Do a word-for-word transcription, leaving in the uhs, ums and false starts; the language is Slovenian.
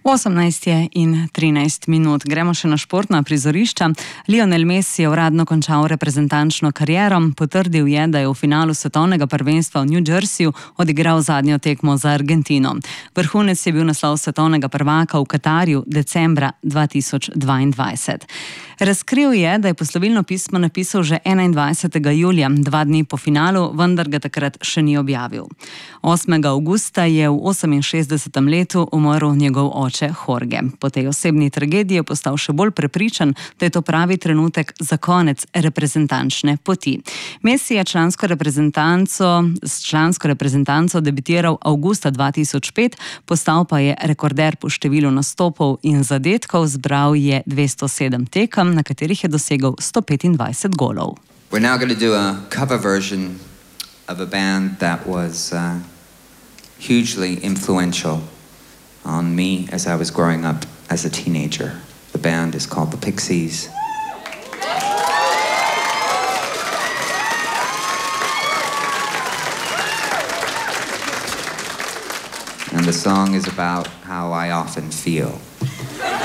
osemnajst je in trinajst minut. Gremo še na športna prizorišča. Lionel Messi je uradno končal reprezentančno kariero. Potrdil je, da je v finalu svetovnega prvenstva v New Jerseyju odigral zadnjo tekmo za Argentino. Vrhunec je bil naslov svetovnega prvaka v Katarju decembra dva tisoč dvaindvajset. Razkril je, da je poslovilno pismo napisal že enaindvajsetega julija, dva dni po finalu, vendar ga takrat še ni objavil. osmega avgusta je v oseminšestdesetem letu umrl njegov oče Jorge. Po tej osebni tragediji je postal še bolj prepričan, da je to pravi trenutek za konec reprezentančne poti. Messi je člansko reprezentanco, s člansko reprezentanco debitiral avgusta dva tisoč pet, postal pa je rekorder po številu nastopov in zadetkov, zbral je dvesto sedem tekem, na katerih je dosegel sto petindvajset golov. We're now going to do a cover version of a band that was uh, hugely influential on me as I was growing up as a teenager. The band is called the Pixies. And the song is about how I often feel.